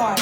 part.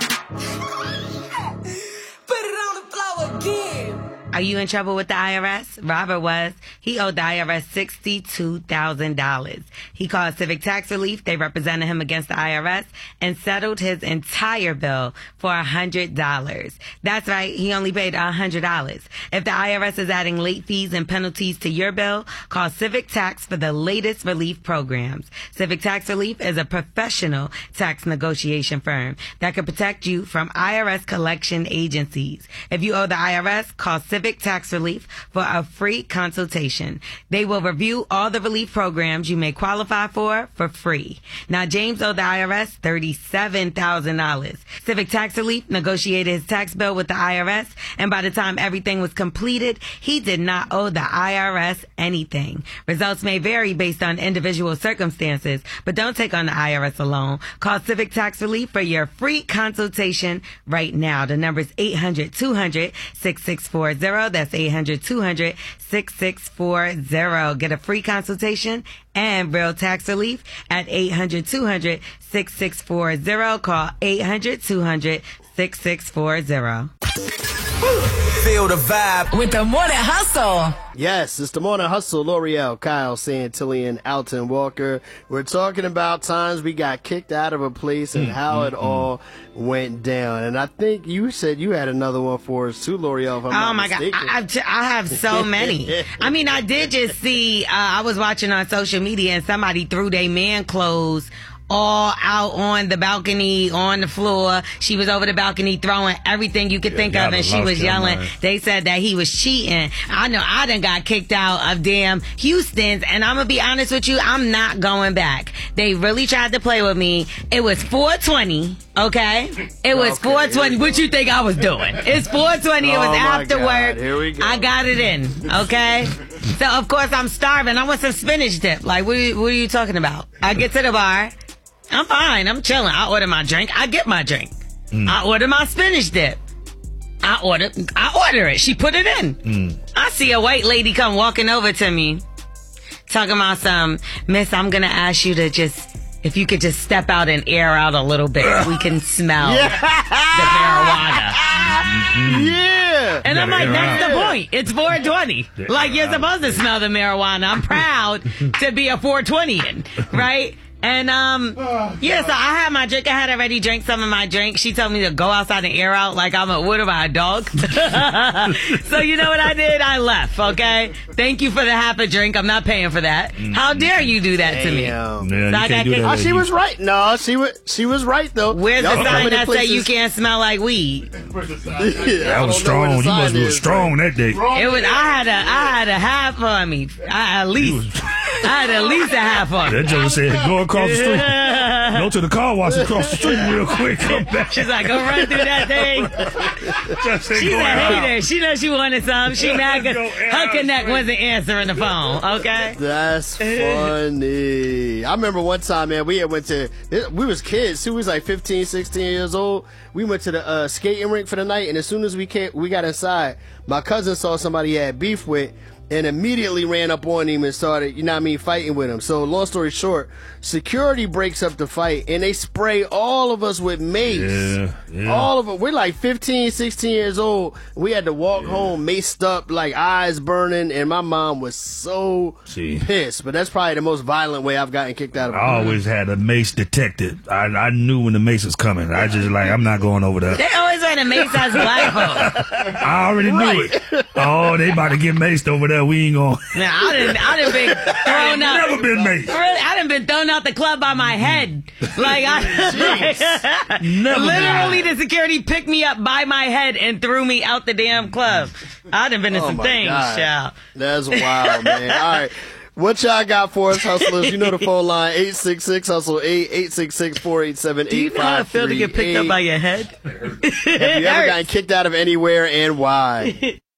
Put it on the floor again. Are you in trouble with the IRS? Robert was. He owed the IRS $62,000. He called Civic Tax Relief. They represented him against the IRS and settled his entire bill for $100. That's right. He only paid $100. If the IRS is adding late fees and penalties to your bill, call Civic Tax for the latest relief programs. Civic Tax Relief is a professional tax negotiation firm that can protect you from IRS collection agencies. If you owe the IRS, call Civic Tax Relief for a free consultation. They will review all the relief programs you may qualify for free. Now, James owed the IRS $37,000. Civic Tax Relief negotiated his tax bill with the IRS, and by the time everything was completed, he did not owe the IRS anything. Results may vary based on individual circumstances, but don't take on the IRS alone. Call Civic Tax Relief for your free consultation right now. The number is 800-200-6640. That's 800-200-6640. Get a free consultation and real tax relief at 800-200-6640. Call 800-200-6640. Feel the vibe with the Morning Hustle. Yes, it's the Morning Hustle. L'Oreal, Kyle, Santillian, Alton Walker. We're talking about times we got kicked out of a place and how it all went down. And I think you said you had another one for us too, L'Oreal. If I'm not mistaken. God, I have so many. I mean, I did just see. I was watching on social media and somebody threw their man clothes all out on the balcony, on the floor. She was over the balcony throwing everything you could think of, and she was yelling. They said that he was cheating. I know I done got kicked out of damn Houston's, and I'm gonna be honest with you, I'm not going back. They really tried to play with me. It was 4:20, okay? It was 4:20. What you think I was doing? It's 4:20. It was after work. Here we go. I got it in, okay? So, of course, I'm starving. I want some spinach dip. Like, what are you talking about? I get to the bar. I'm fine. I'm chilling. I order my drink. I get my drink. I order my spinach dip. I order it. She put it in. I see a white lady come walking over to me, talking about some, Miss, I'm going to ask you to if you could just step out and air out a little bit. We can smell the marijuana. Yeah. And I'm like, that's the point. It's 420. Like, you're supposed to smell the marijuana. I'm proud to be a 420-in, right? And, so I had my drink. I had already drank some of my drink. She told me to go outside and air out like what am I, a dog? So you know what I did? I left, okay? Thank you for the half a drink. I'm not paying for that. How dare you do that to me? Yeah, So I got kicked. she was right. No, she was right, though. Where's the sign that say you can't smell like weed? That was strong. You must have been strong that day. It was, I had a half on me. I had at least a half on me. That joke said, go across the street. Go to the car wash across the street real quick. Come back. She's like, go run through that thing. She's a hater. She knows she wanted some. She mad because her connect wasn't answering the phone. Okay? That's funny. I remember one time, man, we was kids too. We was like 15, 16 years old. We went to the skating rink for the night, and as soon as we got inside, my cousin saw somebody he had beef with, and immediately ran up on him and started, fighting with him. So long story short, security breaks up the fight, and they spray all of us with mace. Yeah. All of them. We're like 15, 16 years old. We had to walk home maced up, like eyes burning, and my mom was so pissed. But that's probably the most violent way I've gotten kicked out of. I always had a mace detected. I knew when the mace was coming. I just I'm not going over there. They always had a mace as black folk. I already knew it. Oh, they about to get maced over there. We ain't going. Now, I done been thrown out. Never been maced. Really, I done been thrown out the club by my head. Like, Never literally the security picked me up by my head and threw me out the damn club. I done been in some things, child. That's wild, man. All right. What y'all got for us, hustlers? You know the phone line, 866-HUSTLE-8, 866-487-8538. Do you know how it feels to get picked up by your head? Have you ever gotten kicked out of anywhere, and why?